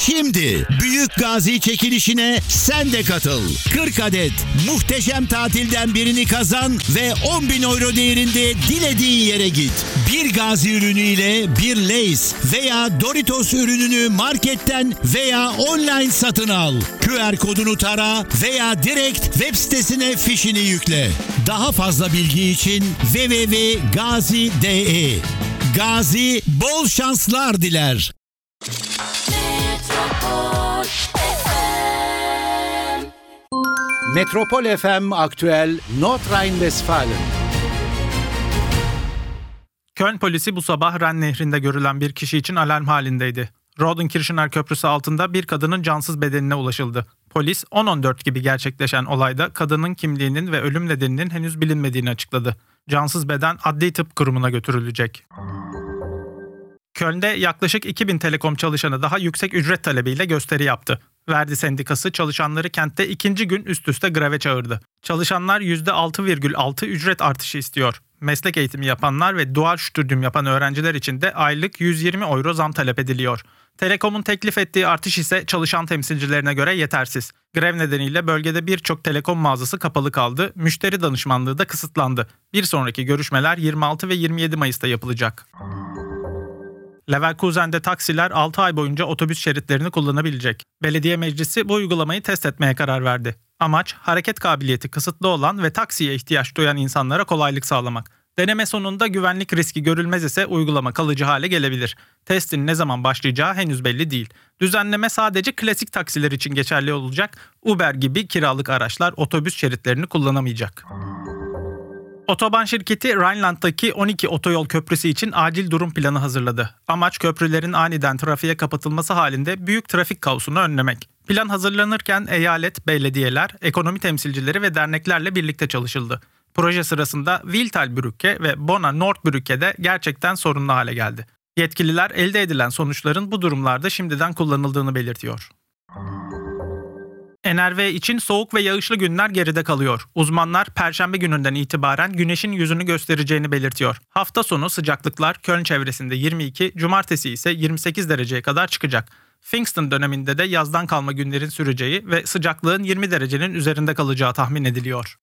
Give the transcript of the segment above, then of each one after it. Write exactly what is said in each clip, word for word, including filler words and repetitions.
Şimdi Büyük Gazi çekilişine sen de katıl. kırk adet muhteşem tatilden birini kazan ve on bin euro değerinde dilediğin yere git. Bir Gazi ürünüyle bir Lay's veya Doritos ürününü marketten veya online satın al. Q R kodunu tara veya direkt web sitesine fişini yükle. Daha fazla bilgi için w w w nokta gazi nokta d e. Gazi bol şanslar diler. Metropol F M Aktüel Nordrhein-Westfalen. Köln polisi bu sabah Ren Nehri'nde görülen bir kişi için alarm halindeydi. Rodenkirchener Köprüsü altında bir kadının cansız bedenine ulaşıldı. Polis on on dört gibi gerçekleşen olayda kadının kimliğinin ve ölüm nedeninin henüz bilinmediğini açıkladı. Cansız beden adli tıp kurumuna götürülecek. Köln'de yaklaşık iki bin telekom çalışanı daha yüksek ücret talebiyle gösteri yaptı. Verdi Sendikası çalışanları kentte ikinci gün üst üste greve çağırdı. Çalışanlar yüzde altı virgül altı ücret artışı istiyor. Meslek eğitimi yapanlar ve dual studium yapan öğrenciler için de aylık yüz yirmi euro zam talep ediliyor. Telekom'un teklif ettiği artış ise çalışan temsilcilerine göre yetersiz. Grev nedeniyle bölgede birçok telekom mağazası kapalı kaldı, müşteri danışmanlığı da kısıtlandı. Bir sonraki görüşmeler yirmi altı ve yirmi yedi Mayıs'ta yapılacak. Leverkusen'de taksiler altı ay boyunca otobüs şeritlerini kullanabilecek. Belediye meclisi bu uygulamayı test etmeye karar verdi. Amaç hareket kabiliyeti kısıtlı olan ve taksiye ihtiyaç duyan insanlara kolaylık sağlamak. Deneme sonunda güvenlik riski görülmez ise uygulama kalıcı hale gelebilir. Testin ne zaman başlayacağı henüz belli değil. Düzenleme sadece klasik taksiler için geçerli olacak. Uber gibi kiralık araçlar otobüs şeritlerini kullanamayacak. Otoban şirketi Rhineland'daki on iki otoyol köprüsü için acil durum planı hazırladı. Amaç köprülerin aniden trafiğe kapatılması halinde büyük trafik kaosunu önlemek. Plan hazırlanırken eyalet, belediyeler, ekonomi temsilcileri ve derneklerle birlikte çalışıldı. Proje sırasında Wilhelmsbrücke ve Bonner Nordbrücke'de gerçekten sorunlu hale geldi. Yetkililer elde edilen sonuçların bu durumlarda şimdiden kullanıldığını belirtiyor. N R V için soğuk ve yağışlı günler geride kalıyor. Uzmanlar Perşembe gününden itibaren güneşin yüzünü göstereceğini belirtiyor. Hafta sonu sıcaklıklar Köln çevresinde yirmi iki, cumartesi ise yirmi sekiz dereceye kadar çıkacak. Pfingsten döneminde de yazdan kalma günlerin süreceği ve sıcaklığın yirmi derecenin üzerinde kalacağı tahmin ediliyor.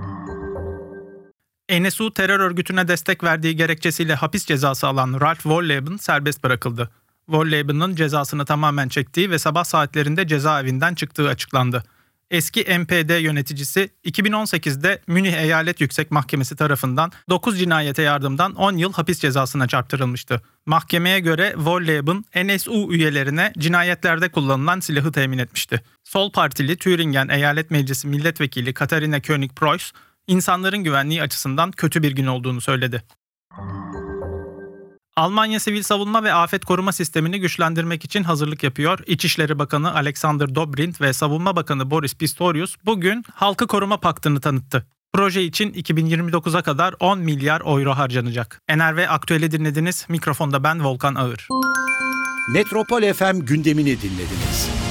N S U terör örgütüne destek verdiği gerekçesiyle hapis cezası alan Ralf Wolleben serbest bırakıldı. Wolleben'ın cezasını tamamen çektiği ve sabah saatlerinde cezaevinden çıktığı açıklandı. Eski M P D yöneticisi iki bin on sekizde Münih Eyalet Yüksek Mahkemesi tarafından dokuz cinayete yardımdan on yıl hapis cezasına çarptırılmıştı. Mahkemeye göre Wolleben N S U üyelerine cinayetlerde kullanılan silahı temin etmişti. Sol partili Thüringen Eyalet Meclisi Milletvekili Katharina König-Preuss, insanların güvenliği açısından kötü bir gün olduğunu söyledi. Almanya sivil savunma ve afet koruma sistemini güçlendirmek için hazırlık yapıyor. İçişleri Bakanı Alexander Dobrindt ve Savunma Bakanı Boris Pistorius bugün Halkı Koruma Paktı'nı tanıttı. Proje için iki bin yirmi dokuza kadar on milyar euro harcanacak. N R V Aktüel'i dinlediniz. Mikrofonda ben Volkan Ağır. Metropol F M gündemini dinlediniz.